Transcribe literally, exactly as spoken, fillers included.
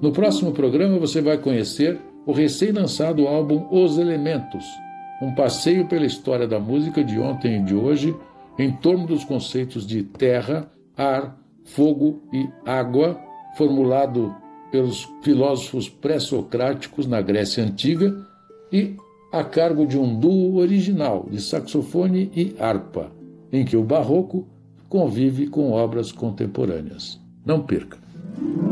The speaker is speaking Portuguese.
No próximo programa você vai conhecer o recém-lançado álbum Os Elementos, um passeio pela história da música de ontem e de hoje em torno dos conceitos de terra, ar, fogo e água, formulado pelos filósofos pré-socráticos na Grécia Antiga e a cargo de um duo original de saxofone e harpa, em que o barroco convive com obras contemporâneas. Não perca!